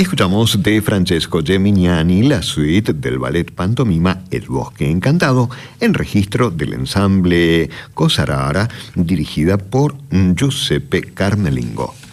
Escuchamos de Francesco Geminiani la suite del ballet pantomima El Bosque Encantado, en registro del ensamble Cosa Rara, dirigida por Giuseppe Carmelingo.